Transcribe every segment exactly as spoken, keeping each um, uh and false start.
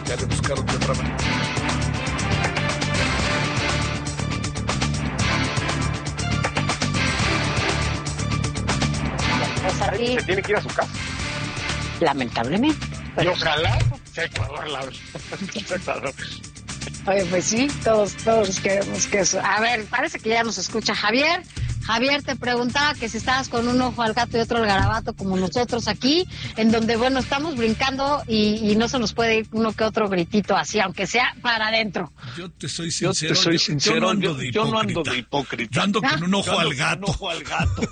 Ya le buscaron de otra manera. Pues aquí, se tiene que ir a su casa. lamentablemente. Y ojalá sea Ecuador, la verdad. Ecuador. Oye, pues sí, todos, todos queremos que eso. A ver, parece que ya nos escucha Javier. Javier te preguntaba que si estabas con un ojo al gato y otro al garabato como nosotros aquí, en donde, bueno, estamos brincando y, y no se nos puede ir uno que otro gritito así, aunque sea para adentro. Yo te soy sincero, Yo te soy yo, sincero, yo no ando yo, de yo hipócrita. no ando de hipócrita. Yo ando con un ojo Yo ando al con gato. un ojo al gato.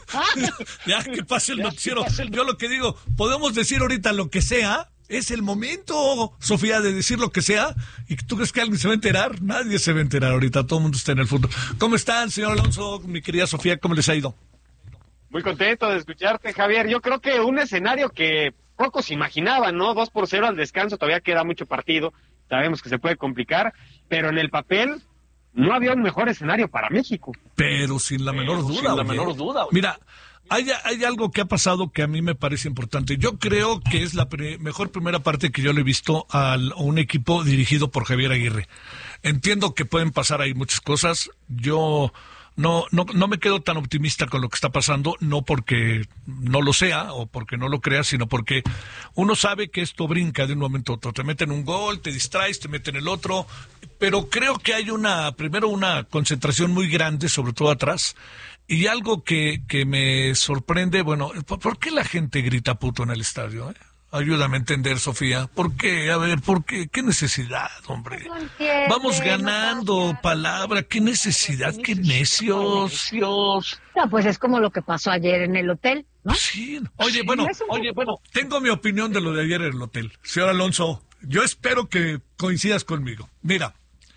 Ya que pase el Ya noticiero. que pase el- Yo lo que digo, podemos decir ahorita lo que sea. Es el momento, Sofía, de decir lo que sea. ¿Y tú crees que alguien se va a enterar? Nadie se va a enterar ahorita. Todo el mundo está en el fútbol. ¿Cómo están, señor Alonso? Mi querida Sofía, ¿cómo les ha ido? Muy contento de escucharte, Javier. Yo creo que un escenario que pocos imaginaban, ¿no? dos por cero al descanso, todavía queda mucho partido. Sabemos que se puede complicar, pero en el papel no había un mejor escenario para México. Pero sin la menor Pero duda. sin la oye. menor duda, oye. Mira, hay, hay algo que ha pasado que a mí me parece importante. Yo creo que es la pre- mejor primera parte que yo le he visto al- a un equipo dirigido por Javier Aguirre. Entiendo que pueden pasar ahí muchas cosas. Yo no, no, no me quedo tan optimista con lo que está pasando, no porque no lo sea o porque no lo crea, sino porque uno sabe que esto brinca de un momento a otro. Te meten un gol, te distraes, te meten el otro, pero creo que hay una, primero una concentración muy grande, sobre todo atrás. Y algo que, que me sorprende, bueno, ¿por, por qué la gente grita puto en el estadio? Eh? Ayúdame a entender, Sofía. ¿Por qué? A ver, ¿por qué? ¿Qué necesidad, hombre? No entiende, Vamos no ganando, pasa. palabra. ¿Qué necesidad? ¿Qué necios? Dios. No, pues es como lo que pasó ayer en el hotel, ¿no? Sí. Oye, bueno, es un- Oye, bueno, tengo mi opinión de lo de ayer en el hotel. Señor Alonso, yo espero que coincidas conmigo. Mira,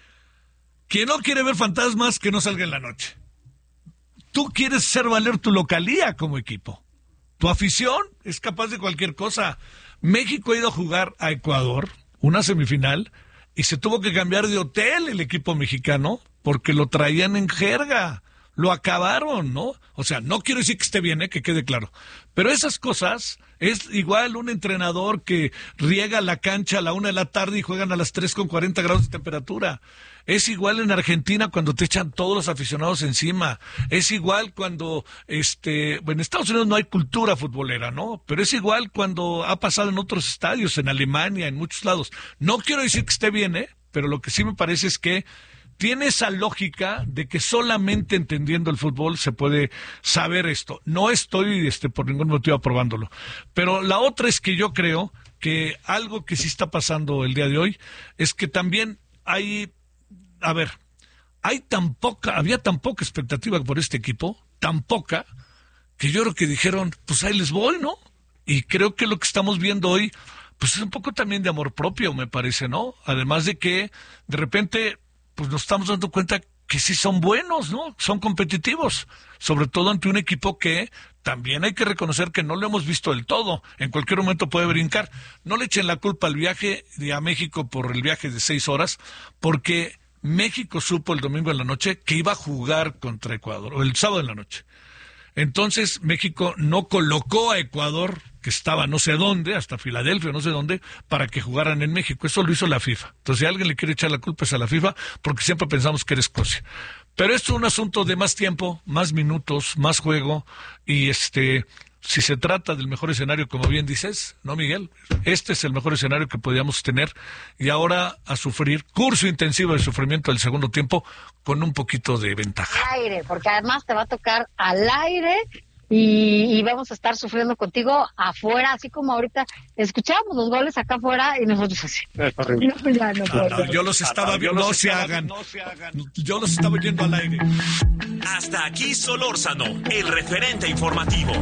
quien no quiere ver fantasmas, que no salga en la noche. Tú quieres hacer valer tu localía como equipo. Tu afición es capaz de cualquier cosa. México ha ido a jugar a Ecuador, una semifinal, y se tuvo que cambiar de hotel el equipo mexicano porque lo traían en jerga. Lo acabaron, ¿no? O sea, no quiero decir que esté bien, ¿eh? Que quede claro. Pero esas cosas es igual un entrenador que riega la cancha a la una de la tarde y juegan a las tres con cuarenta grados de temperatura. Es igual en Argentina cuando te echan todos los aficionados encima. Es igual cuando, este, bueno, en Estados Unidos no hay cultura futbolera, ¿no? Pero es igual cuando ha pasado en otros estadios, en Alemania, en muchos lados. No quiero decir que esté bien, ¿eh? Pero lo que sí me parece es que tiene esa lógica de que solamente entendiendo el fútbol se puede saber esto. No estoy este, por ningún motivo aprobándolo. Pero la otra es que yo creo que algo que sí está pasando el día de hoy es que también hay, a ver, hay tan poca, había tan poca expectativa por este equipo, tan poca, que yo creo que dijeron, pues ahí les voy, ¿no? Y creo que lo que estamos viendo hoy, pues es un poco también de amor propio, me parece, ¿no? Además de que de repente pues nos estamos dando cuenta que sí son buenos, ¿no? Son competitivos, sobre todo ante un equipo que también hay que reconocer que no lo hemos visto del todo. En cualquier momento puede brincar. No le echen la culpa al viaje de a México por el viaje de seis horas, porque México supo el domingo en la noche que iba a jugar contra Ecuador, o el sábado en la noche. Entonces México no colocó a Ecuador, que estaba no sé dónde, hasta Filadelfia, no sé dónde, para que jugaran en México. Eso lo hizo la FIFA. Entonces si alguien le quiere echar la culpa es a la FIFA, porque siempre pensamos que era Escocia. Pero esto es un asunto de más tiempo, más minutos, más juego, y este, si se trata del mejor escenario, como bien dices, ¿no, Miguel? Este es el mejor escenario que podíamos tener, y ahora a sufrir, curso intensivo de sufrimiento del segundo tiempo, con un poquito de ventaja. Al aire, porque además te va a tocar al aire y, y vamos a estar sufriendo contigo afuera, así como ahorita escuchábamos los goles acá afuera y nosotros así. Es horrible. No, ya no puedo. Ah, no, yo los estaba viendo, no se hagan. No se hagan. Yo los estaba oyendo al aire. Hasta aquí Solórzano, el referente informativo.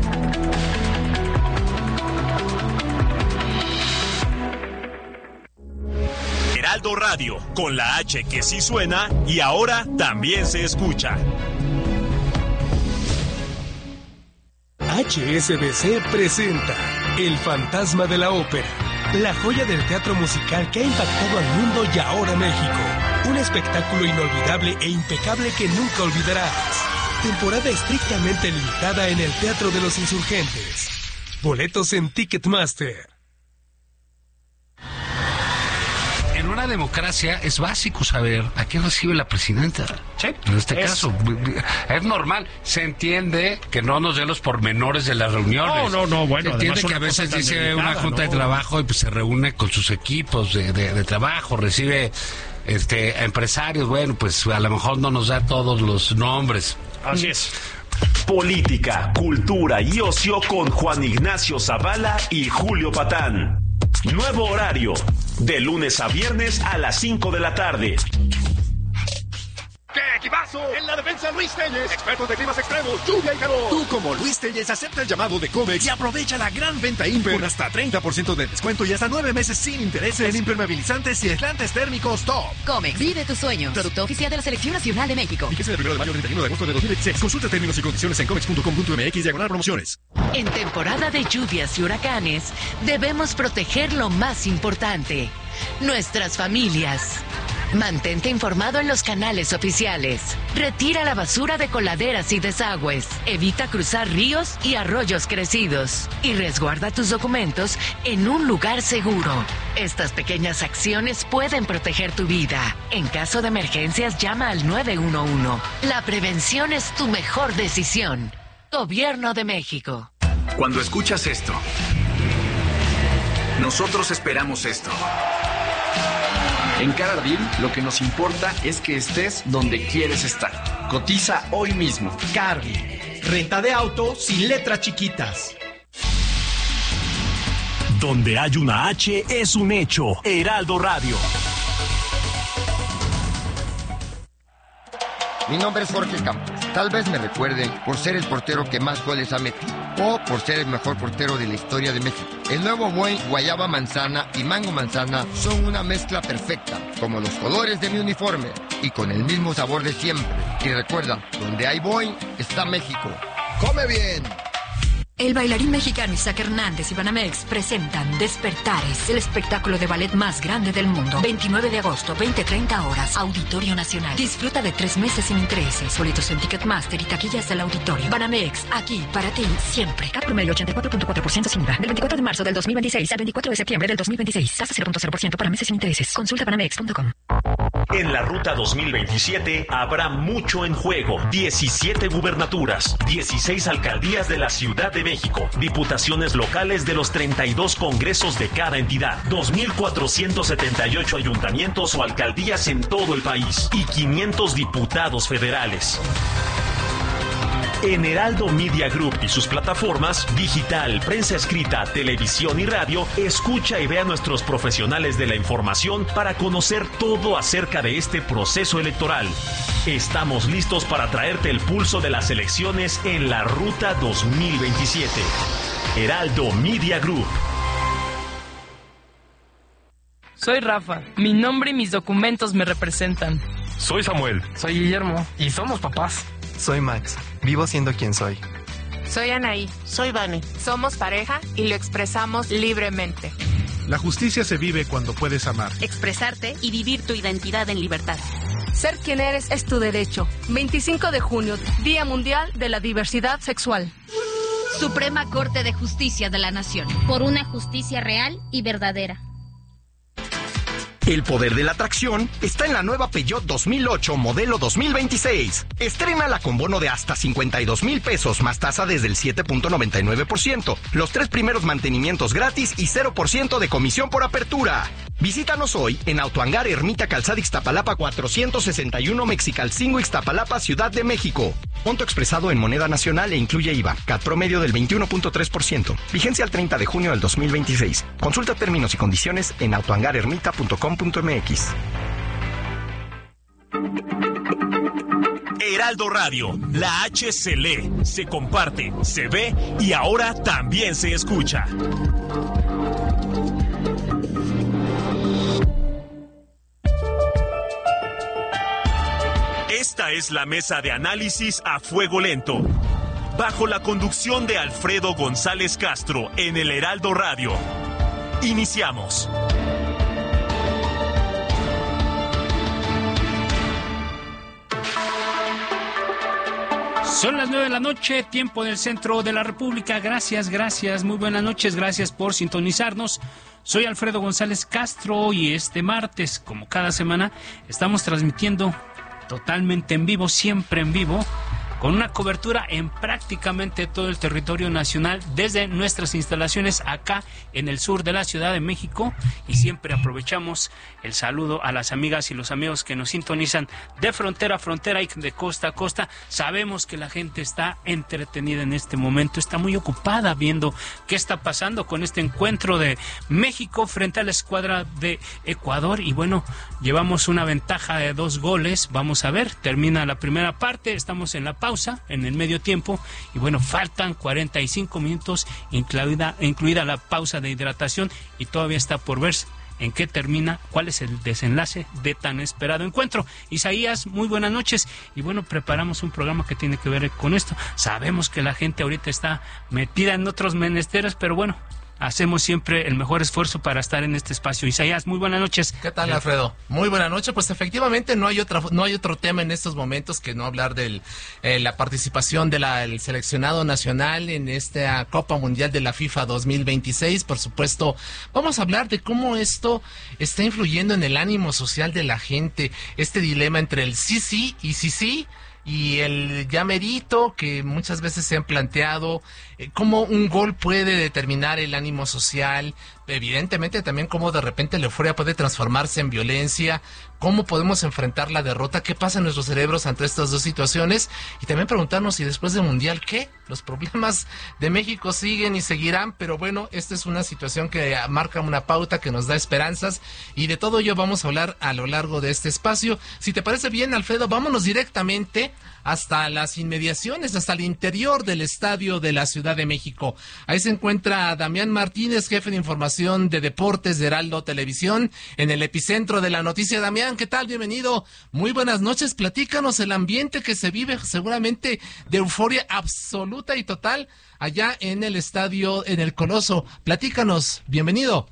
Heraldo Radio, con la H que sí suena y ahora también se escucha. H S B C presenta El Fantasma de la Ópera, la joya del teatro musical que ha impactado al mundo y ahora México. Un espectáculo inolvidable e impecable que nunca olvidarás. Temporada estrictamente limitada en el Teatro de los Insurgentes. Boletos en Ticketmaster. una democracia es básico saber a qué recibe la presidenta. Sí, en este es... caso, es normal. Se entiende que no nos dé los pormenores de las reuniones. No, no, no, bueno. Se entiende que a veces dice una junta ¿no? de trabajo y pues se reúne con sus equipos de, de, de trabajo, recibe este a empresarios. Bueno, pues a lo mejor no nos da todos los nombres. Así es. Política, cultura y ocio con Juan Ignacio Zavala y Julio Patán. Nuevo horario, de lunes a viernes a las cinco de la tarde. ¡Qué equipazo! En la defensa Luis Telles, expertos de climas extremos, lluvia y calor. Tú como Luis Telles acepta el llamado de Comex y aprovecha la gran venta Imper con hasta treinta por ciento de descuento y hasta nueve meses sin intereses en impermeabilizantes y aislantes térmicos top. Comex, vive tus sueños. Producto oficial de la Selección Nacional de México. Fíjese del primero de mayo al treinta y uno de agosto de dos mil veintiséis. Consulta términos y condiciones en comex punto com punto mx diagonal promociones. En temporada de lluvias y huracanes, debemos proteger lo más importante, nuestras familias. Mantente informado en los canales oficiales. Retira la basura de coladeras y desagües. Evita cruzar ríos y arroyos crecidos. Y resguarda tus documentos en un lugar seguro. Estas pequeñas acciones pueden proteger tu vida. En caso de emergencias, llama al nueve uno uno. La prevención es tu mejor decisión. Gobierno de México. Cuando escuchas esto, nosotros esperamos esto. En Carardil, lo que nos importa es que estés donde quieres estar. Cotiza hoy mismo. Carardil, renta de auto sin letras chiquitas. Donde hay una H es un hecho. Heraldo Radio. Mi nombre es Jorge Campos. Tal vez me recuerden por ser el portero que más goles ha metido o por ser el mejor portero de la historia de México. El nuevo Boeing Guayaba Manzana y Mango Manzana son una mezcla perfecta, como los colores de mi uniforme y con el mismo sabor de siempre. Y recuerda, donde hay Boeing está México. ¡Come bien! El bailarín mexicano Isaac Hernández y Banamex presentan Despertares, el espectáculo de ballet más grande del mundo. veintinueve de agosto, veinte treinta horas, Auditorio Nacional. Disfruta de tres meses sin intereses. Boletos en Ticketmaster y taquillas del auditorio. Banamex, aquí para ti, siempre. Cap promedio ochenta y cuatro punto cuatro por ciento sin I V A. Del veinticuatro de marzo del dos mil veintiséis al veinticuatro de septiembre del dos mil veintiséis. Tasa cero punto cero por ciento para meses sin intereses. Consulta banamex punto com. En la Ruta dos mil veintisiete habrá mucho en juego. diecisiete gubernaturas, dieciséis alcaldías de la Ciudad de México, diputaciones locales de los treinta y dos congresos de cada entidad, dos mil cuatrocientos setenta y ocho ayuntamientos o alcaldías en todo el país y quinientos diputados federales. En Heraldo Media Group y sus plataformas digital, prensa escrita, televisión y radio, escucha y ve a nuestros profesionales de la información para conocer todo acerca de este proceso electoral. Estamos listos para traerte el pulso de las elecciones en la Ruta dos mil veintisiete. Heraldo Media Group. Soy Rafa. Mi nombre y mis documentos me representan. Soy Samuel. Soy Guillermo. Y somos papás. Soy Max. Vivo siendo quien soy. Soy Anaí. Soy Vane. Somos pareja y lo expresamos libremente. La justicia se vive cuando puedes amar, expresarte y vivir tu identidad en libertad. Ser quien eres es tu derecho. veinticinco de junio, Día Mundial de la Diversidad Sexual. Suprema Corte de Justicia de la Nación. Por una justicia real y verdadera. El poder de la atracción está en la nueva Peugeot dos mil ocho modelo dos mil veintiséis. Estrénala con bono de hasta cincuenta y dos mil pesos más tasa desde el siete punto noventa y nueve por ciento. Los tres primeros mantenimientos gratis y cero por ciento de comisión por apertura. Visítanos hoy en Autohangar Ermita Calzada Ixtapalapa cuatrocientos sesenta y uno Mexicalcingo Ixtapalapa, Ciudad de México. Monto expresado en moneda nacional e incluye I V A. C A T promedio del veintiuno punto tres por ciento. Vigencia al treinta de junio del dos mil veintiséis. Consulta términos y condiciones en autohangar ermita punto com punto m x. Heraldo Radio, la H se lee, se comparte, se ve y ahora también se escucha. Esta es la mesa de análisis a fuego lento, bajo la conducción de Alfredo González Castro en el Heraldo Radio. Iniciamos. Son las nueve de la noche, tiempo del centro de la República. Gracias, gracias, muy buenas noches, gracias por sintonizarnos. Soy Alfredo González Castro y este martes, como cada semana, estamos transmitiendo totalmente en vivo, siempre en vivo, con una cobertura en prácticamente todo el territorio nacional desde nuestras instalaciones acá en el sur de la Ciudad de México, y siempre aprovechamos el saludo a las amigas y los amigos que nos sintonizan de frontera a frontera y de costa a costa. Sabemos que la gente está entretenida en este momento, está muy ocupada viendo qué está pasando con este encuentro de México frente a la escuadra de Ecuador, y bueno, llevamos una ventaja de dos goles. Vamos a ver, termina la primera parte, estamos en la pausa, en el medio tiempo, y bueno, faltan cuarenta y cinco minutos, incluida, incluida la pausa de hidratación, y todavía está por verse en qué termina, cuál es el desenlace de tan esperado encuentro. Isaías, muy buenas noches, y bueno, preparamos un programa que tiene que ver con esto. Sabemos que la gente ahorita está metida en otros menesteres, pero bueno, hacemos siempre el mejor esfuerzo para estar en este espacio. Isaías, muy buenas noches. ¿Qué tal, Alfredo? Muy buena noche. Pues efectivamente no hay otra, no hay otro tema en estos momentos que no hablar de eh, la participación del seleccionado nacional en esta Copa Mundial de la FIFA dos mil veintiséis. Por supuesto, vamos a hablar de cómo esto está influyendo en el ánimo social de la gente, este dilema entre el sí sí y sí sí, y el ya merito, que muchas veces se han planteado, eh, cómo un gol puede determinar el ánimo social, evidentemente también cómo de repente la euforia puede transformarse en violencia, cómo podemos enfrentar la derrota, qué pasa en nuestros cerebros ante estas dos situaciones, y también preguntarnos si después del Mundial, ¿qué? Los problemas de México siguen y seguirán, pero bueno, esta es una situación que marca una pauta, que nos da esperanzas, y de todo ello vamos a hablar a lo largo de este espacio. Si te parece bien, Alfredo, vámonos directamente hasta las inmediaciones, hasta el interior del estadio de la Ciudad de México. Ahí se encuentra Damián Martínez, jefe de información de deportes de Heraldo Televisión, en el epicentro de la noticia. Damián, ¿qué tal? Bienvenido. Muy buenas noches. Platícanos el ambiente que se vive, seguramente de euforia absoluta y total allá en el estadio, en el Coloso. Platícanos. Bienvenido.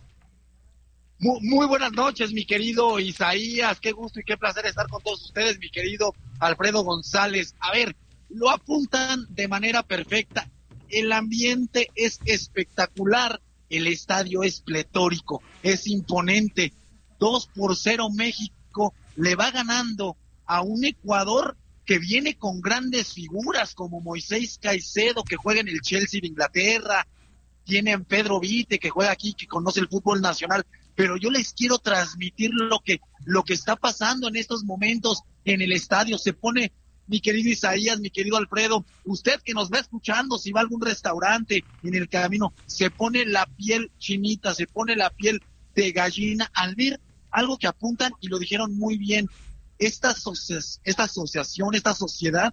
Muy, muy buenas noches, mi querido Isaías. Qué gusto y qué placer estar con todos ustedes, mi querido Alfredo González. A ver, lo apuntan de manera perfecta. El ambiente es espectacular. El estadio es pletórico, es imponente. Dos por cero México le va ganando a un Ecuador que viene con grandes figuras como Moisés Caicedo, que juega en el Chelsea de Inglaterra. Tienen Pedro Vite, que juega aquí, que conoce el fútbol nacional. Pero yo les quiero transmitir lo que, lo que está pasando en estos momentos en el estadio. Se pone, mi querido Isaías, mi querido Alfredo, usted que nos va escuchando, si va a algún restaurante en el camino, se pone la piel chinita, se pone la piel de gallina al ver algo que apuntan, y lo dijeron muy bien, esta, asocia- esta asociación, esta sociedad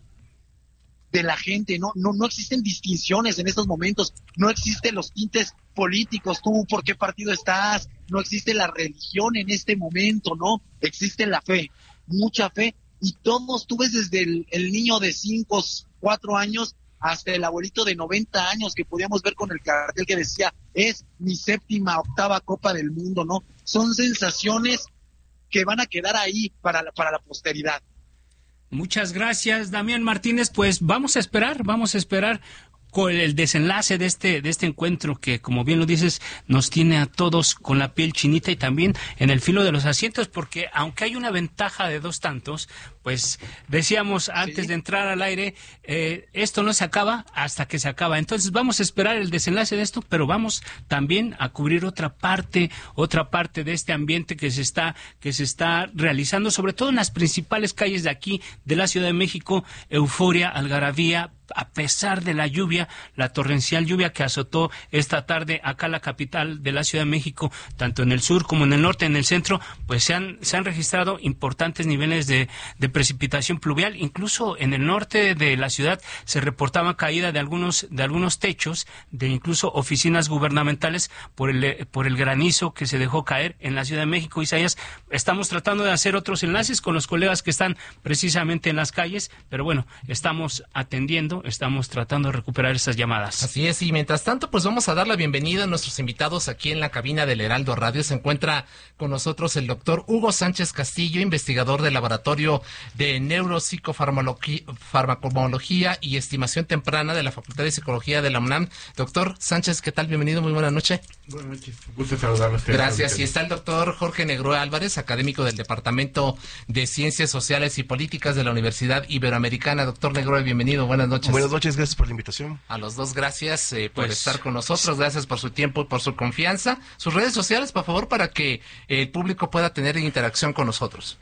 de la gente, no, no, no existen distinciones en estos momentos, no existen los tintes políticos, tú por qué partido estás, no existe la religión en este momento, no, existe la fe, mucha fe, y todos, tú ves desde el, el niño de cinco, cuatro años hasta el abuelito de noventa años que podíamos ver con el cartel que decía, es mi séptima, octava Copa del Mundo, ¿no? Son sensaciones que van a quedar ahí para la, para la posteridad. Muchas gracias, Damián Martínez. Pues vamos a esperar, vamos a esperar con el desenlace de este de este encuentro que, como bien lo dices, nos tiene a todos con la piel chinita y también en el filo de los asientos, porque aunque hay una ventaja de dos tantos, pues decíamos antes sí. de entrar al aire, eh, esto no se acaba hasta que se acaba. Entonces vamos a esperar el desenlace de esto, pero vamos también a cubrir otra parte, otra parte de este ambiente que se está que se está realizando, sobre todo en las principales calles de aquí, de la Ciudad de México. Euforia, algarabía, a pesar de la lluvia, la torrencial lluvia que azotó esta tarde acá la capital de la Ciudad de México, tanto en el sur como en el norte, en el centro, pues se han se han registrado importantes niveles de, de precipitación pluvial. Incluso en el norte de la ciudad se reportaba caída de algunos de algunos techos, de incluso oficinas gubernamentales por el por el granizo que se dejó caer en la Ciudad de México. Isaías, estamos tratando de hacer otros enlaces con los colegas que están precisamente en las calles, pero bueno, estamos atendiendo, estamos tratando de recuperar esas llamadas. Así es, y mientras tanto, pues vamos a dar la bienvenida a nuestros invitados aquí en la cabina del Heraldo Radio. Se encuentra con nosotros el doctor Hugo Sánchez Castillo, investigador del Laboratorio de Neuropsicofarmacología y Estimación Temprana de la Facultad de Psicología de la UNAM. Doctor Sánchez, ¿qué tal? Bienvenido, muy buena noche. Buenas noches, gusto saludarlos. Gracias. Y está el doctor Jorge Negrue Álvarez, académico del Departamento de Ciencias Sociales y Políticas de la Universidad Iberoamericana. Doctor Negrue, bienvenido, buenas noches. Buenas noches, gracias por la invitación. A los dos, gracias eh, por Pues, estar con nosotros, gracias por su tiempo y por su confianza. Sus redes sociales, por favor, para que el público pueda tener interacción con nosotros.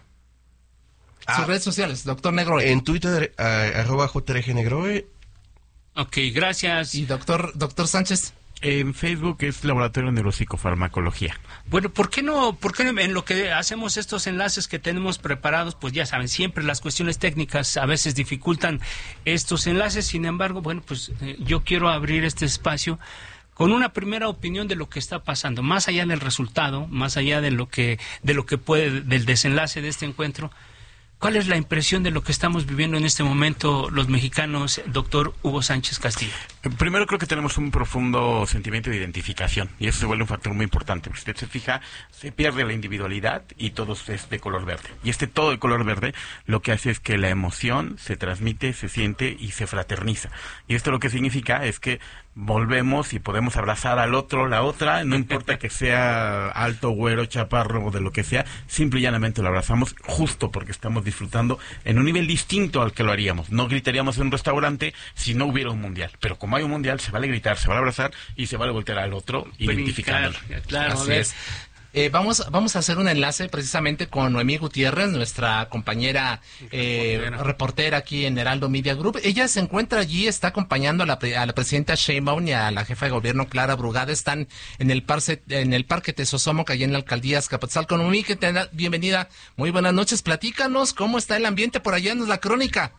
Ah, Sus redes sociales, doctor Negrue. En Twitter, uh, arroba J R G Negrue. Ok, gracias. Y doctor, doctor Sánchez. En Facebook es Laboratorio de Neuropsicofarmacología. Bueno, ¿por qué no, por qué no en lo que hacemos estos enlaces que tenemos preparados? Pues ya saben, siempre las cuestiones técnicas a veces dificultan estos enlaces. Sin embargo, bueno, pues eh, yo quiero abrir este espacio con una primera opinión de lo que está pasando, más allá del resultado, más allá de lo que, de lo que puede, del desenlace de este encuentro. ¿Cuál es la impresión de lo que estamos viviendo en este momento los mexicanos, doctor Hugo Sánchez Castillo? Primero creo que tenemos un profundo sentimiento de identificación y eso se vuelve un factor muy importante. Si usted se fija, se pierde la individualidad y todo es de color verde. Y este todo de color verde lo que hace es que la emoción se transmite, se siente y se fraterniza. Y esto lo que significa es que volvemos y podemos abrazar al otro, la otra, no importa que sea alto, güero, chaparro o de lo que sea, simple y llanamente lo abrazamos justo porque estamos disfrutando en un nivel distinto al que lo haríamos. No gritaríamos en un restaurante si no hubiera un mundial, pero como hay un mundial se vale gritar, se vale abrazar y se vale voltear al otro identificándolo. Claro, así es. Eh, vamos, vamos a hacer un enlace precisamente con Noemí Gutiérrez, nuestra compañera eh, reportera aquí en Heraldo Media Group. Ella se encuentra allí, está acompañando a la, a la presidenta Sheinbaum y a la jefa de gobierno Clara Brugada. Están en el, parce, en el Parque Tezosomoc, allí en la alcaldía Azcapotzalco. Noemí, que te da bienvenida. Muy buenas noches. Platícanos cómo está el ambiente por allá en la crónica.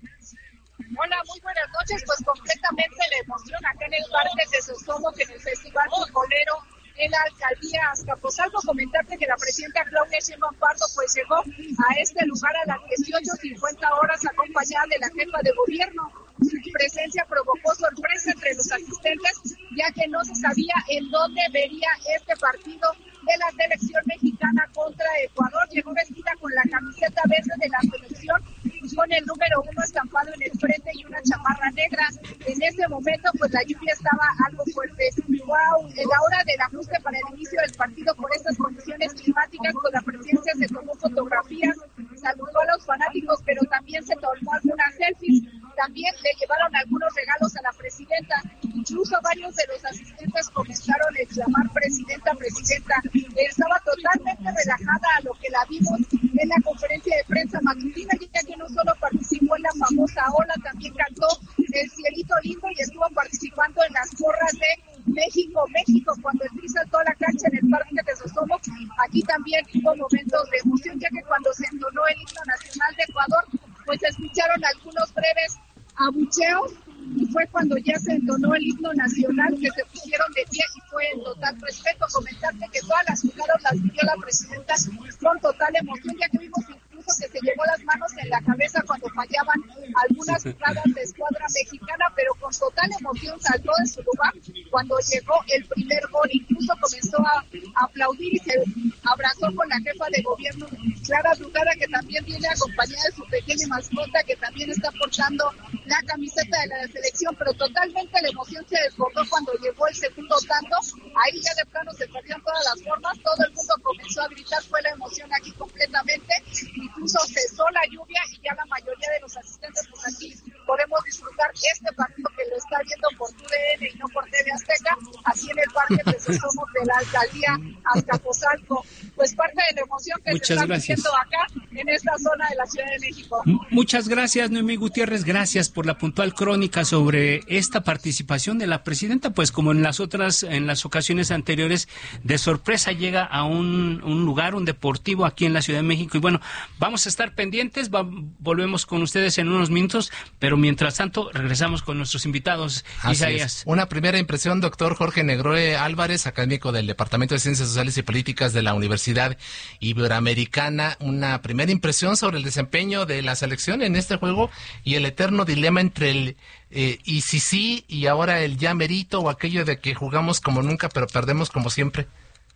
Hola, muy buenas noches. Pues completamente la emoción acá en el Parque Tezosomoc, en el Festival Futbolero en la alcaldía Azcapotzalco. Comentarte que la presidenta Claudia Sheinbaum Pardo pues llegó a este lugar a las dieciocho cincuenta horas acompañada de la jefa de gobierno. Su presencia provocó sorpresa entre los asistentes, ya que no se sabía en dónde vería este partido de la selección mexicana contra Ecuador. Llegó vestida con la camiseta verde de la selección, con el número uno estampado en el frente y una chamarra negra. En ese momento pues la lluvia estaba algo fuerte. Wow, en la hora del ajuste para el inicio del partido por estas condiciones climáticas, con la presidencia se tomó fotografías, saludó a los fanáticos, pero también se tomó algunas selfies. También le llevaron algunos regalos a la presidenta. Incluso varios de los asistentes comenzaron a exclamar presidenta, presidenta. Estaba totalmente relajada a lo que la vimos en la conferencia de prensa matutina, ya que no solo participó en la famosa ola, también cantó El Cielito Lindo y estuvo participando en las porras de México, México, cuando el Tri saltó a la cancha en el Parque de Tezosomoc. Aquí también hubo momentos de emoción, ya que cuando se entonó el himno nacional de Ecuador, pues se escucharon algunos breves abucheos, y fue cuando ya se entonó el himno nacional que se pusieron de pie y fue en total respeto. Comentarte que todas las jugadas las vivió la presidenta con total emoción, ya que vimos incluso que se llevó las manos en la cabeza cuando fallaban algunas jugadas de escuadra mexicana, pero con total emoción saltó de su lugar cuando llegó el primer gol. Incluso comenzó a aplaudir y se abrazó con la jefa de gobierno Clara Brugada, que también viene acompañada de su pequeña mascota, que también está portando la camiseta de la selección, pero totalmente la emoción se desbordó cuando llegó el segundo tanto. Ahí ya de plano se perdieron todas las formas, todo el mundo comenzó a gritar, fue la emoción aquí completamente. Incluso cesó la lluvia y ya la mayoría de los asistentes pues aquí podemos disfrutar este partido que lo está viendo por T V N y no por T V Azteca, aquí en el Parque Tezosomoc de la alcaldía Azcapotzalco. Pues parte de la emoción que Muchas se está gracias. viviendo acá en esta zona de la Ciudad de México. Muchas gracias, Noemí Gutiérrez, gracias por la puntual crónica sobre esta participación de la presidenta. Pues como en las otras, en las ocasiones anteriores, de sorpresa llega a un, un lugar, un deportivo aquí en la Ciudad de México. Y bueno, vamos a estar pendientes, va, volvemos con ustedes en unos minutos, pero mientras tanto regresamos con nuestros invitados. Así Isaías. es. Una primera impresión, doctor Jorge Negrue Álvarez, académico del Departamento de Ciencias Sociales y Políticas de la Universidad Iberoamericana. Una primera impresión sobre el desempeño de la selección en este juego y el eterno dilema entre el eh, y si sí y ahora el ya merito, o aquello de que jugamos como nunca pero perdemos como siempre.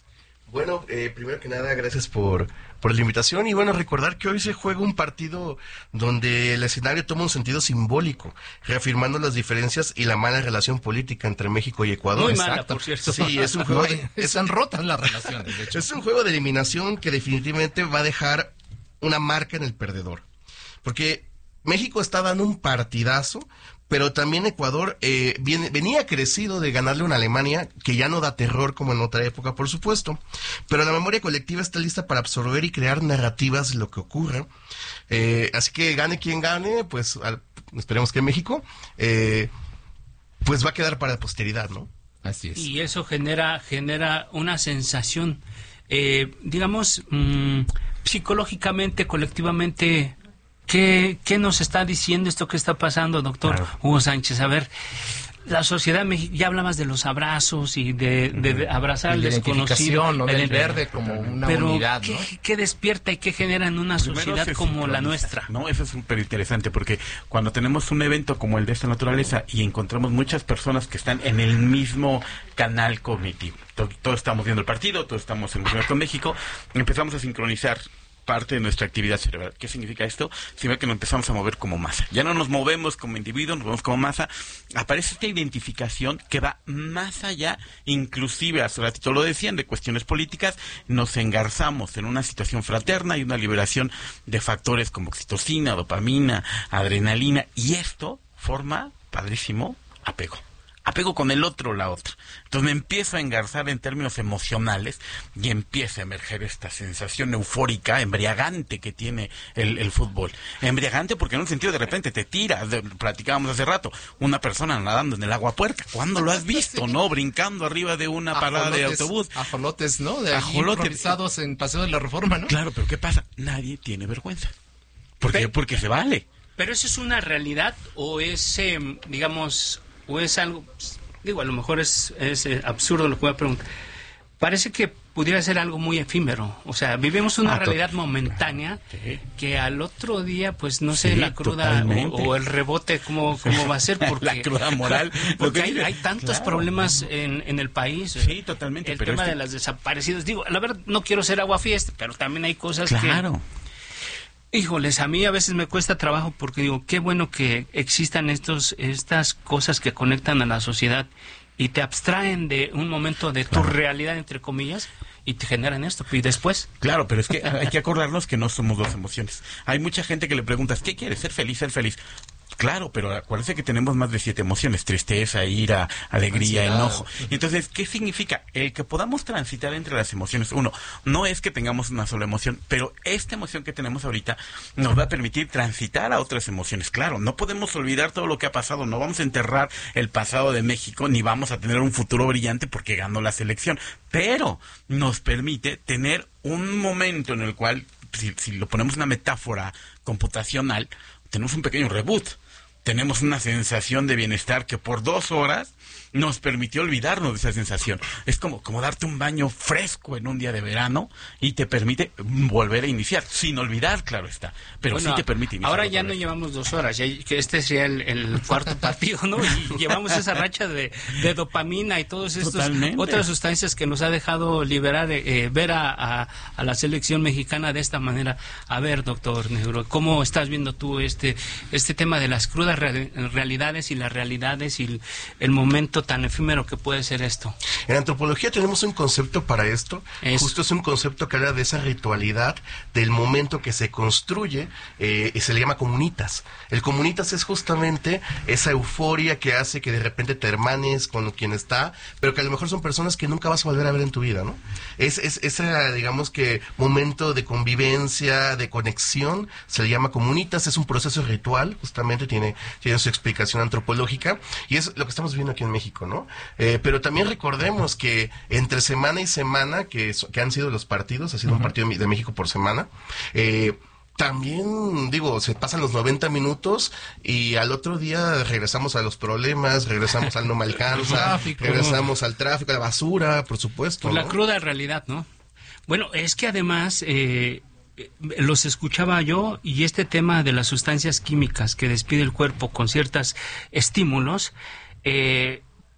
Bueno, eh, primero que nada, gracias por, por la invitación y bueno, recordar que hoy se juega un partido donde el escenario toma un sentido simbólico, reafirmando las diferencias y la mala relación política entre México y Ecuador. Muy mala, por cierto. Sí, es un juego de, están rotas las relaciones, de hecho. Es un juego de eliminación que definitivamente va a dejar una marca en el perdedor, porque México está dando un partidazo, pero también Ecuador eh, viene, venía crecido de ganarle a una Alemania que ya no da terror como en otra época, por supuesto, pero la memoria colectiva está lista para absorber y crear narrativas de lo que ocurre. Eh, así que gane quien gane, pues al, esperemos que México, eh, pues va a quedar para la posteridad, ¿no? Así es. Y eso genera, genera una sensación, eh, digamos, mmm, psicológicamente, colectivamente. ¿Qué, ¿Qué nos está diciendo esto que está pasando, doctor claro. Hugo Sánchez? A ver, la sociedad mexicana, ya hablabas de los abrazos y de, de, de abrazar al desconocido. ¿No? Del verde como una pero unidad, ¿qué, ¿no? ¿qué despierta y qué genera en una Primero sociedad como la nuestra? No, eso es súper interesante porque cuando tenemos un evento como el de esta naturaleza y encontramos muchas personas que están en el mismo canal cognitivo, todos, todos estamos viendo el partido, todos estamos en el con México, empezamos a sincronizar parte de nuestra actividad cerebral. ¿Qué significa esto? Significa que nos empezamos a mover como masa. Ya no nos movemos como individuos, nos movemos como masa. Aparece esta identificación que va más allá, inclusive, hace ratito lo decían, de cuestiones políticas, nos engarzamos en una situación fraterna y una liberación de factores como oxitocina, dopamina, adrenalina, y esto forma, padrísimo, apego. Apego con el otro o la otra. Entonces me empiezo a engarzar en términos emocionales y empieza a emerger esta sensación eufórica, embriagante que tiene el, el fútbol. Embriagante porque en un sentido de repente te tiras, de, platicábamos hace rato, una persona nadando en el agua puerca. ¿Cuándo lo has visto, no? Brincando arriba de una parada ajolotes, de autobús. Ajolotes, ¿no? De ajolotes improvisados en Paseo de la Reforma, ¿no? Claro, pero ¿qué pasa? Nadie tiene vergüenza. ¿Por qué? Porque se vale. ¿Pero eso es una realidad o es, eh, digamos... o es algo, digo, a lo mejor es, es absurdo lo que voy a preguntar? Parece que pudiera ser algo muy efímero. O sea, vivimos una ah, realidad momentánea sí. que al otro día, pues no sé, sí, la cruda o, o el rebote, ¿cómo, cómo va a ser? Porque, la cruda moral. Porque hay, hay tantos claro. problemas en, en el país. Sí, totalmente. El pero tema este... de las desaparecidas. Digo, la verdad, no quiero ser aguafiesta, pero también hay cosas claro. que... Claro. Híjoles, a mí a veces me cuesta trabajo porque digo, qué bueno que existan estos estas cosas que conectan a la sociedad y te abstraen de un momento de tu claro. realidad, entre comillas, y te generan esto. Y después... Claro, pero es que hay que acordarnos que no somos dos emociones. Hay mucha gente que le preguntas, ¿qué quieres? ¿Ser feliz? ¿Ser feliz? Claro, pero acuérdense que tenemos más de siete emociones: tristeza, ira, alegría, ansiedad, enojo. Y entonces, ¿qué significa? El que podamos transitar entre las emociones. Uno, no es que tengamos una sola emoción, pero esta emoción que tenemos ahorita nos va a permitir transitar a otras emociones. Claro, no podemos olvidar todo lo que ha pasado, no vamos a enterrar el pasado de México, ni vamos a tener un futuro brillante porque ganó la selección, pero nos permite tener un momento en el cual, si, si lo ponemos en una metáfora computacional, tenemos un pequeño reboot. Tenemos una sensación de bienestar que por dos horas nos permitió olvidarnos de esa sensación. Es como, como darte un baño fresco en un día de verano y te permite volver a iniciar, sin olvidar, claro está, pero bueno, sí te permite iniciar. Ahora ya no llevamos dos horas, ya que este sería el, el cuarto partido, ¿no? Y llevamos esa racha de, de dopamina y todas estas otras sustancias que nos ha dejado liberar, eh, ver a, a, a la selección mexicana de esta manera. A ver, doctor Negro, ¿cómo estás viendo tú este, este tema de las crudas realidades y las realidades y el, el momento tan efímero que puede ser esto? En antropología tenemos un concepto para esto, es... justo es un concepto que habla de esa ritualidad del momento que se construye, eh, y se le llama comunitas. El comunitas es justamente esa euforia que hace que de repente te hermanes con quien está, pero que a lo mejor son personas que nunca vas a volver a ver en tu vida, ¿no? Es, es ese, digamos que, momento de convivencia, de conexión, se le llama comunitas, es un proceso ritual, justamente tiene, tiene su explicación antropológica, y es lo que estamos viendo aquí en México, ¿no? Eh, pero también recordemos que entre semana y semana, que, que han sido los partidos, ha sido uh-huh. un partido de México por semana, eh, también, digo, se pasan los noventa minutos y al otro día regresamos a los problemas, regresamos al no me alcanza, regresamos al tráfico, a la basura, por supuesto. Pues ¿no? La cruda realidad, ¿no? Bueno, es que además... Eh... los escuchaba yo y este tema de las sustancias químicas que despide el cuerpo con ciertos estímulos, eh,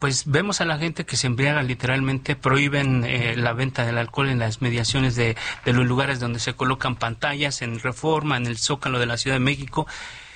pues vemos a la gente que se embriaga literalmente, prohíben eh, la venta del alcohol en las mediaciones de, de los lugares donde se colocan pantallas, en Reforma, en el Zócalo de la Ciudad de México.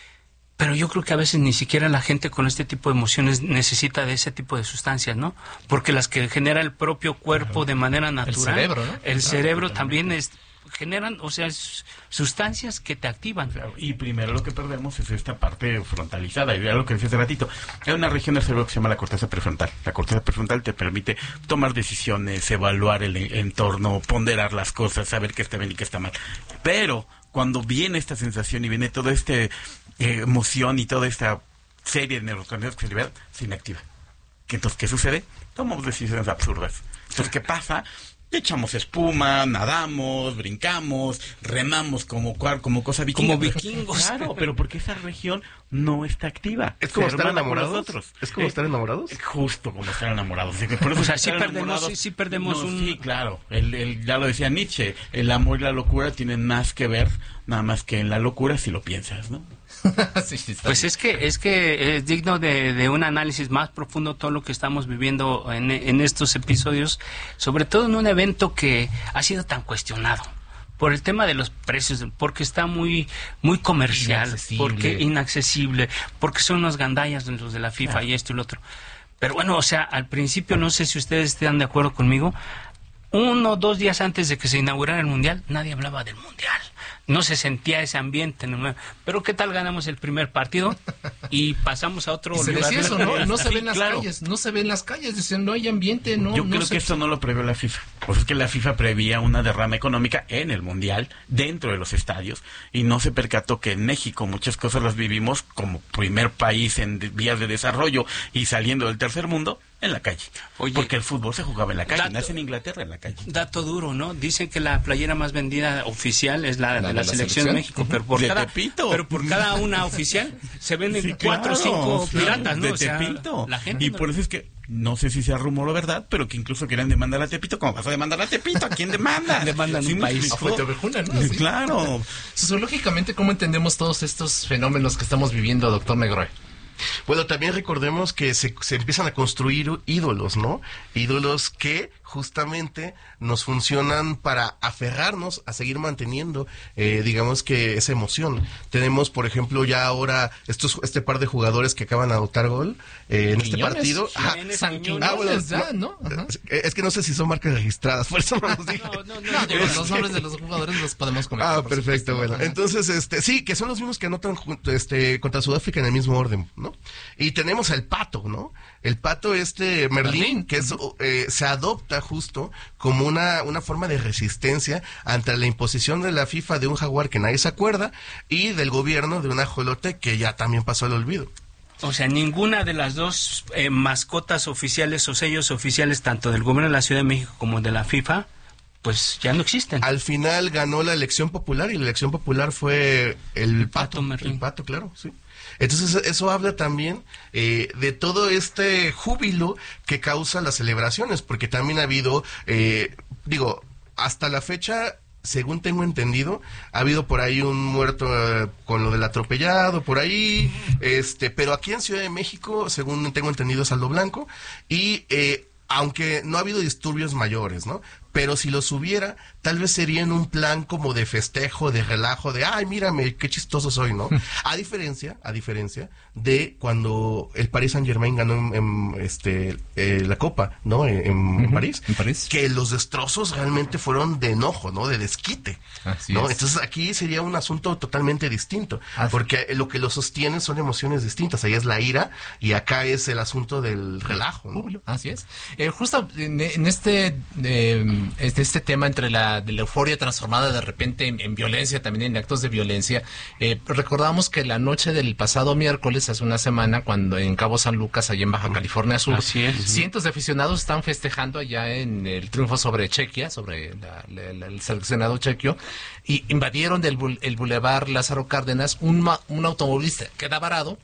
Pero yo creo que a veces ni siquiera la gente con este tipo de emociones necesita de ese tipo de sustancias, ¿no? Porque las que genera el propio cuerpo de manera natural, el cerebro, ¿no? El claro, cerebro también es... generan, o sea, sustancias que te activan. Claro, y primero lo que perdemos es esta parte frontalizada, y era lo que decía hace ratito. Hay una región del cerebro que se llama la corteza prefrontal. La corteza prefrontal te permite tomar decisiones, evaluar el entorno, ponderar las cosas, saber qué está bien y qué está mal. Pero cuando viene esta sensación y viene toda esta eh, emoción y toda esta serie de neurotransmisores que se liberan, se inactiva. Entonces, ¿qué sucede? Tomamos decisiones absurdas. Entonces, ¿qué pasa? Echamos espuma, nadamos, brincamos, remamos como como cosa vikinga. Como vikingos. Claro, pero porque esa región no está activa. Es como estar enamorados. Nosotros. Es como eh, estar enamorados. Justo como estar enamorados. Por eso o sea, sí perdemos, sí, sí perdemos no, un... Sí, claro. El, el, ya lo decía Nietzsche, el amor y la locura tienen más que ver, nada más que en la locura si lo piensas, ¿no? sí, sí, pues es que es que es digno de, de un análisis más profundo todo lo que estamos viviendo en, en estos episodios, sobre todo en un evento que ha sido tan cuestionado por el tema de los precios, porque está muy muy comercial, inaccesible. porque inaccesible, porque son unos gandallas los de la FIFA claro. y esto y lo otro. Pero bueno, o sea, al principio, no sé si ustedes están de acuerdo conmigo, uno o dos días antes de que se inaugurara el Mundial, nadie hablaba del Mundial. No se sentía ese ambiente, ¿no? Pero ¿qué tal ganamos el primer partido y pasamos a otro y se lugar? Decía eso, ¿no? No se sí, ven las claro. calles, no se ven las calles, dicen, no hay ambiente, no. Yo no creo se... que esto no lo previó la FIFA. Pues es que la FIFA prevía una derrama económica en el Mundial, dentro de los estadios, y no se percató que en México muchas cosas las vivimos como primer país en vías de desarrollo y saliendo del tercer mundo, en la calle. Oye, porque el fútbol se jugaba en la calle, dato, nace en Inglaterra en la calle. Dato duro, ¿no? Dicen que la playera más vendida oficial es la, la de la, la selección, selección de México, pero por de cada Tepito. pero por cada una oficial se venden sí, cuatro o claro, cinco claro, piratas, ¿no? De o sea, Tepito. La gente y no... por eso es que no sé si sea rumor o verdad, pero que incluso querían demandar a Tepito. ¿Cómo vas a demandar a Tepito? ¿A quién demanda? Demandan ¿Sí un país. A Fuerteventura, ¿no? Sí. Claro. Sociológicamente, ¿cómo entendemos todos estos fenómenos que estamos viviendo, doctor Negroe? Bueno, también recordemos que se, se empiezan a construir ídolos, ¿no? Ídolos que justamente nos funcionan para aferrarnos a seguir manteniendo, eh, digamos que esa emoción. Tenemos, por ejemplo, ya ahora estos este par de jugadores que acaban de anotar gol eh, en este partido. Ah, ah, bueno, ya, ¿no? Ajá. Es que no sé si son marcas registradas, por eso no los dije. No, no, no, no digo, los nombres de los jugadores los podemos comentar. Ah, perfecto, bueno. Ajá. Entonces, este, sí, que son los mismos que anotan este contra Sudáfrica en el mismo orden, ¿no? Y tenemos al Pato, ¿no? El Pato este Merlín, Merlín. que es, eh, se adopta justo como una, una forma de resistencia ante la imposición de la FIFA de un jaguar que nadie se acuerda y del gobierno de un ajolote que ya también pasó al olvido. O sea, ninguna de las dos eh, mascotas oficiales o sellos oficiales, tanto del gobierno de la Ciudad de México como de la FIFA, pues ya no existen. Al final ganó la elección popular y la elección popular fue el, el Pato. Pato el Pato, claro, sí. Entonces eso habla también eh, de todo este júbilo que causa las celebraciones, porque también ha habido, eh, digo, hasta la fecha, según tengo entendido, ha habido por ahí un muerto eh, con lo del atropellado, por ahí, este, pero aquí en Ciudad de México, según tengo entendido, es saldo blanco, y eh, aunque no ha habido disturbios mayores, ¿no? Pero si los hubiera, tal vez sería en un plan como de festejo, de relajo, de, ay, mírame, qué chistoso soy, ¿no? A diferencia, a diferencia de cuando el Paris Saint-Germain ganó en, en, este, eh, la Copa, ¿no? En, en, uh-huh. París. En París. Que los destrozos realmente fueron de enojo, ¿no? De desquite, Así ¿no? es. Entonces aquí sería un asunto totalmente distinto, Así. porque lo que lo sostiene son emociones distintas. Allá es la ira y acá es el asunto del relajo, ¿no? Así es. Eh, justo en, en este... Eh, Este, este tema entre la, de la euforia transformada de repente en, en violencia, también en actos de violencia. Eh, recordamos que la noche del pasado miércoles, hace una semana, cuando en Cabo San Lucas, allá en Baja California Sur, Así es, sí. cientos de aficionados están festejando allá en el triunfo sobre Chequia, sobre la, la, la, el seleccionado chequio, y invadieron el, el bulevar Lázaro Cárdenas un, un automovilista queda varado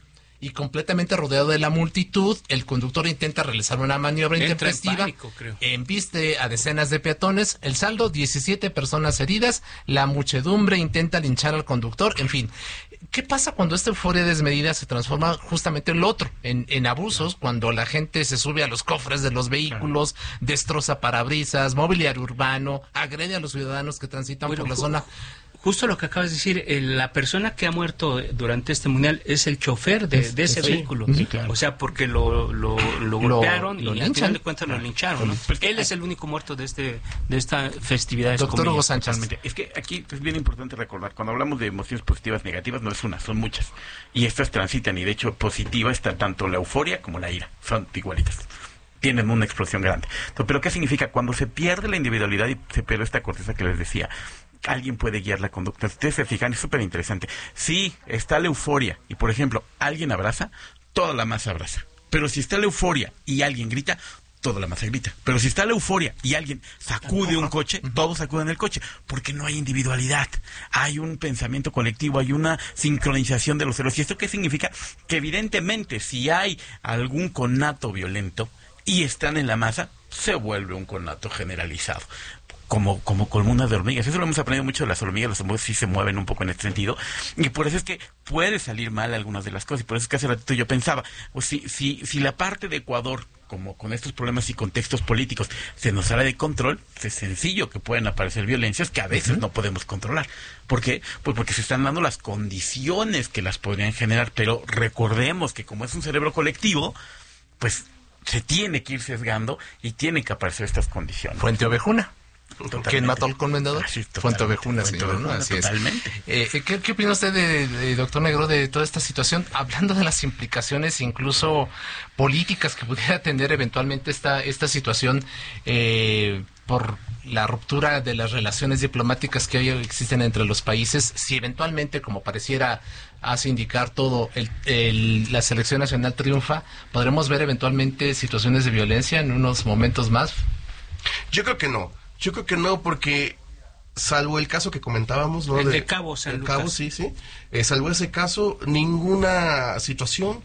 y completamente rodeado de la multitud, el conductor intenta realizar una maniobra Entra intempestiva, en pánico, creo. embiste a decenas de peatones, el saldo, diecisiete personas heridas, la muchedumbre intenta linchar al conductor, en fin. ¿Qué pasa cuando esta euforia desmedida se transforma justamente en lo otro, en, en abusos, cuando la gente se sube a los cofres de los vehículos, destroza parabrisas, mobiliario urbano, agrede a los ciudadanos que transitan bueno, por la ju zona? Justo lo que acabas de decir, eh, la persona que ha muerto durante este mundial es el chofer de, de ese sí, vehículo. Sí, claro. O sea, porque lo, lo, lo golpearon lo, lo y linchan. Al final de cuentas lo lincharon, ¿no? Pues él es el único muerto de este de esta festividad. Doctor Hugo Sánchez. Es que aquí es bien importante recordar, cuando hablamos de emociones positivas, negativas, no es una, son muchas. Y estas transitan, y de hecho positiva está tanto la euforia como la ira. Son igualitas. Tienen una explosión grande. Entonces, ¿pero qué significa? Cuando se pierde la individualidad y se pierde esta corteza que les decía, alguien puede guiar la conducta. Ustedes se fijan, es súper interesante. Si está la euforia y, por ejemplo, alguien abraza, toda la masa abraza. Pero si está la euforia y alguien grita, toda la masa grita. Pero si está la euforia y alguien sacude un coche, todos sacuden el coche, porque no hay individualidad. Hay un pensamiento colectivo, hay una sincronización de los celos. ¿Y esto qué significa? Que evidentemente si hay algún conato violento y están en la masa, se vuelve un conato generalizado. Como, como columnas de hormigas. Eso lo hemos aprendido mucho de las hormigas. Las hormigas sí se mueven un poco en este sentido. Y por eso es que puede salir mal algunas de las cosas. Y por eso es que hace ratito yo pensaba, pues si, si, si la parte de Ecuador, como con estos problemas y contextos políticos, se nos sale de control, es sencillo que pueden aparecer violencias que a veces uh-huh. no podemos controlar. ¿Por qué? Pues porque se están dando las condiciones que las podrían generar. Pero recordemos que como es un cerebro colectivo, pues se tiene que ir sesgando y tienen que aparecer estas condiciones. Fuente Ovejuna. ¿Quién mató al comendador? Sí, Fuente Ovejuna, señor, ¿no? Así totalmente. Es. Eh, ¿qué, ¿Qué opina usted, de, de, doctor Negro, de toda esta situación? Hablando de las implicaciones incluso políticas que pudiera tener eventualmente esta, esta situación eh, por la ruptura de las relaciones diplomáticas que hoy existen entre los países, si eventualmente, como pareciera hace indicar todo, el, el, la selección nacional triunfa, ¿podremos ver eventualmente situaciones de violencia en unos momentos más? Yo creo que no. Yo creo que no, porque salvo el caso que comentábamos, ¿no? El de, de Cabo San Lucas. Cabo, sí, sí. Eh, salvo ese caso, ninguna situación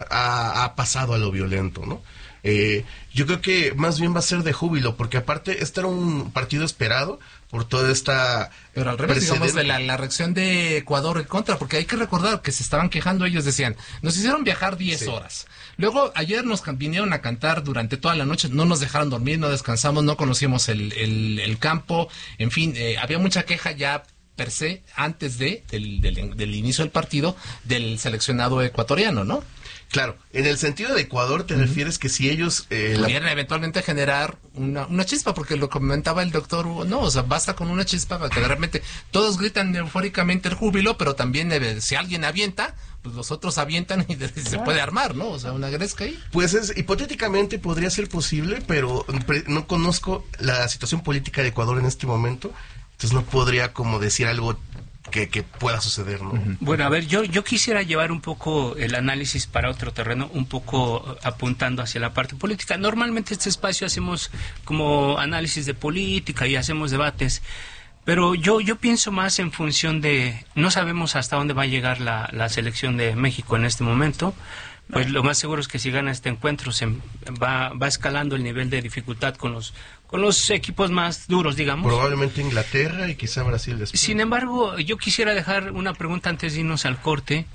ha, ha pasado a lo violento, ¿no? Eh, yo creo que más bien va a ser de júbilo, porque aparte este era un partido esperado por toda esta... Pero al revés, digamos, de la, la reacción de Ecuador en contra, porque hay que recordar que se estaban quejando, ellos decían, nos hicieron viajar diez sí. horas. Luego, ayer nos vinieron a cantar durante toda la noche, no nos dejaron dormir, no descansamos, no conocimos el, el, el campo, en fin, eh, había mucha queja ya per se, antes de del, del, del inicio del partido, del seleccionado ecuatoriano, ¿no? Claro, en el sentido de Ecuador te uh-huh. refieres que si ellos... Eh, pudieran la... eventualmente generar una, una chispa, porque lo comentaba el doctor Hugo, no, o sea, basta con una chispa para que de repente todos gritan eufóricamente el júbilo, pero también eh, si alguien avienta, pues los otros avientan y se claro. puede armar, ¿no? O sea, una gresca ahí. Pues es, hipotéticamente podría ser posible, pero no conozco la situación política de Ecuador en este momento, entonces no podría como decir algo que, que pueda suceder, ¿no? Uh-huh. Bueno, a ver, yo, yo quisiera llevar un poco el análisis para otro terreno, un poco apuntando hacia la parte política. Normalmente este espacio hacemos como análisis de política y hacemos debates, pero yo yo pienso más en función de, no sabemos hasta dónde va a llegar la, la selección de México en este momento. Pues lo más seguro es que si gana este encuentro se va, va escalando el nivel de dificultad con los con los equipos más duros, digamos. Probablemente Inglaterra y quizá Brasil después. Sin embargo, yo quisiera dejar una pregunta antes de irnos al corte.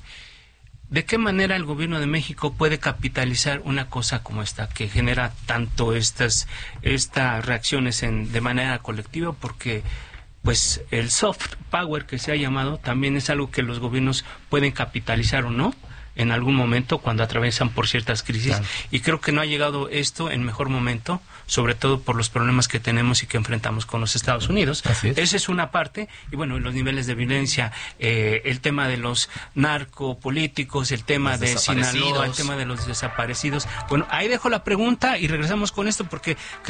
¿De qué manera el gobierno de México puede capitalizar una cosa como esta, que genera tanto estas, estas reacciones en, de manera colectiva? Porque pues el soft power que se ha llamado también es algo que los gobiernos pueden capitalizar o no en algún momento cuando atraviesan por ciertas crisis, claro. Y creo que no ha llegado esto en mejor momento, sobre todo por los problemas que tenemos y que enfrentamos con los Estados Unidos. Es. Esa es una parte, y bueno, los niveles de violencia, eh, el tema de los narcopolíticos, el tema los de Sinaloa, el tema de los desaparecidos. Bueno, ahí dejo la pregunta y regresamos con esto porque